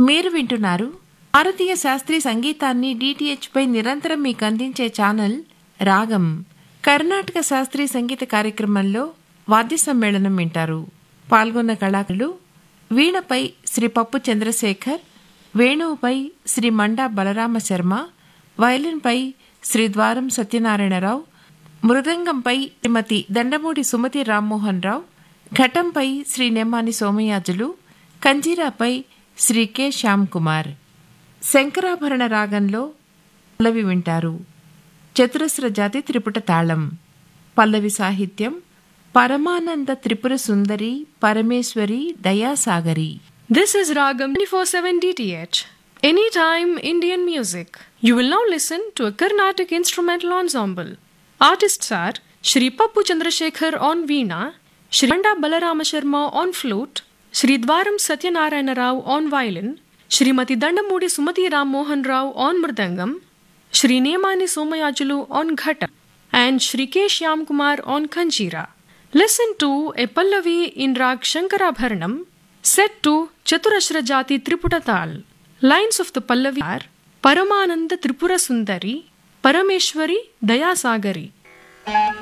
మీరు వింటున్నారు భారతీయ శాస్త్రీయ సంగీతాన్ని DTH పై నిరంతరం మీకు అందించే ఛానల్ రాగం. కర్ణాటక శాస్త్రీయ సంగీత కార్యక్రమంలో వాద్య సమ్మేళనం వింటారు. పాల్గొన్న కళాకారులు వీణపై శ్రీ పప్పు చంద్రశేఖర్, వేణువుపై శ్రీ మండా బలరామ శర్మ, వయలిన్పై శ్రీ ద్వారం సత్యనారాయణరావు, మృదంగంపై శ్రీమతి దండమూడి సుమతి రామ్మోహన్ రావు, ఘటంపై శ్రీ నెమ్మాని సోమయాజులు, కంజీరాపై శ్రీ కె శ్యామ్ కుమార్. శంకరాభరణ రాగంలో పల్లవి వింటారు. చతురస్ర జాతి త్రిపుట తాళం. పల్లవి సాహిత్యం పరమానంద Tripura Sundari Parameshwari దయాసాగరి. This is Ragam 24/7 DTH. Anytime Indian music. You will now listen to a Carnatic instrumental ensemble. Artists are Shri Pappu Chandrasekhar on Veena, Shri Manda Balarama Sharma on flute, Shri Dwaram Satyanarayana Rao on violin, Shrimati Dandamudi Sumati Ram Mohan Rao on mridangam, Shri Nemani Somayajulu on ghata, and Shri K. Shyam Kumar on kanjira. Listen to a Pallavi in Rag Shankarabharanam set to Chaturashra Jati Triputatal. Lines of the Pallavi are Paramananda Tripura Sundari, Parameshwari Dayasagari.